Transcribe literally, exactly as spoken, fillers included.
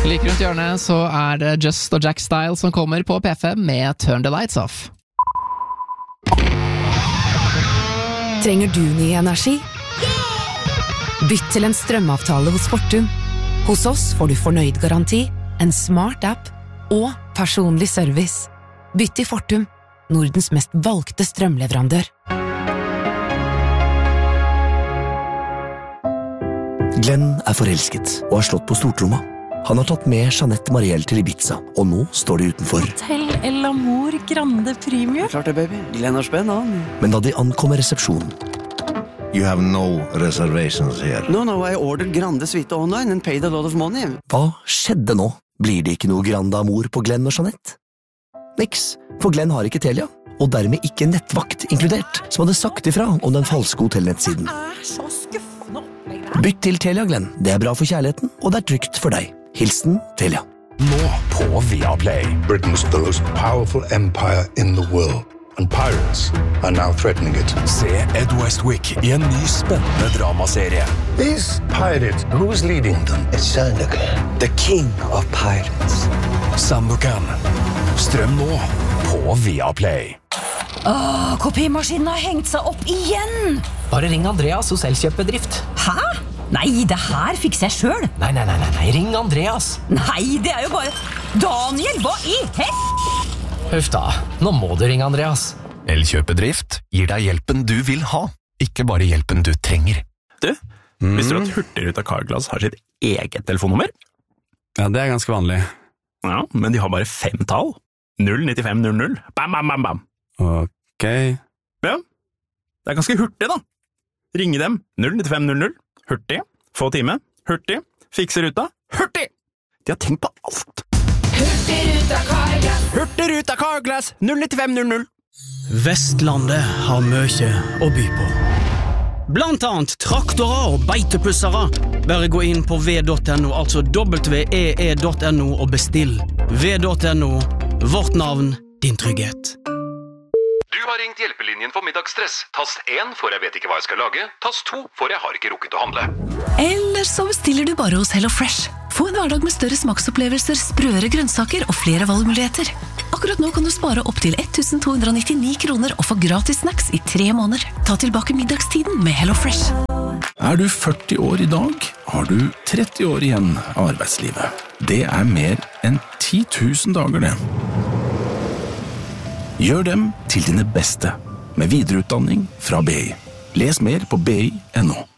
Like rundt hjørnet så er det Just og Jack Style som kommer på P fem med Turn the Lights Off. Trenger du ny energi? Bytt til en strømavtale hos Fortum. Hos oss får du fornøyd garanti, en smart app og personlig service. Bytt til Fortum, Nordens mest valgte strømleverandør. Glenn er forelsket og har slått på stortromma. Han har tatt med Jeanette Marielle til Ibiza, og nå står de utenfor. Hotel El Amor Grande Premium. Klart det, baby. Glenn har spenn, han. Men da de ankommer resepsjonen... You have no reservations here. No, no, I ordered Grande Suite online and paid a lot of money. Hva skjedde nå? Blir det ikke noe Grande Amor på Glenn og Jeanette? Niks, for Glenn har ikke Telia, og dermed ikke nettvakt inkludert, som hadde sagt ifra om den falske hotellnettsiden. Det er så skuffende opplegg. Bytt til Telia, Glenn. Det er bra for kjærligheten, og det er trygt for deg. Hilsen Telia. Nå på Viaplay. Britain's the most powerful empire in the world, and pirates are now threatening it. Se Ed Westwick i en ny spennende dramaserie. These pirates, who's leading them? It's Sandokan, the king of pirates. Sandokan. Strøm nå på Viaplay. Åh, kopimaskinen har hengt seg opp igjen! Bare ring Andreas hos Elkjøpbedrift. Hæ? Nei, det her fikser jeg selv. Nei, nei, nei, nei, nei, ring Andreas. Nei, det er jo bare... Daniel, hva i hel... Huff da, nå må du ringe Andreas. Elkjøpbedrift gir deg hjelpen du vil ha, ikke bare hjelpen du trenger. Du, mm. visste du at Hurtigruta Carglass har sitt eget telefonnummer? Ja, det er ganske vanlig. Ja, men de har bare fem tall. null niti fem null null. Bam, bam, bam, bam. Ok. Ja, det er ganske hurtig da. Ringe dem. null niti fem null null. Hurtig. Få time. Hurtig. Fikse ruta. Hurtig! De har tenkt på alt. Hurtigruta Carglass. Hurtigruta Carglass. null niti fem null null. Vestlandet har mye å by på. Blant annet traktorer og beitepussere. Bare gå inn på v punktum no, altså w e e punktum no og bestill. v punktum no, vårt navn, din trygghet. Du har ringt hjelpelinjen for middagsstress. Tast én for jeg vet ikke hva jeg skal lage. Tast to for jeg har ikke rukket å handle. Eller så bestiller du bare hos Hello Fresh. Få en hverdag med større smaksopplevelser, sprøere grønnsaker og flere valgmuligheter. Akkurat nå kan du spare opp til ett tusen to hundre nittini kroner og få gratis snacks i tre måneder. Ta tilbake middagstiden med Hello Fresh. Er du førti år i dag, har du tretti år igjen av arbeidslivet. Det er mer enn ti tusen dager det. Gjør dem til dine beste, med videreutdanning fra B I. Les mer på b i punktum no.